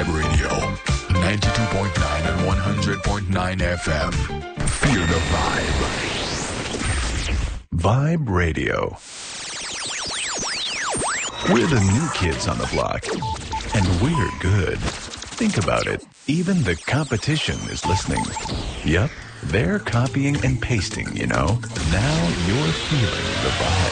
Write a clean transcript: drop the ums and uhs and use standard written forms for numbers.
Vibe Radio, 92.9 and 100.9 FM. Feel the vibe. Vibe Radio. We're the new kids on the block, and we're good. Think about it. Even the competition is listening. Yep, they're copying and pasting, you know. Now you're feeling the vibe.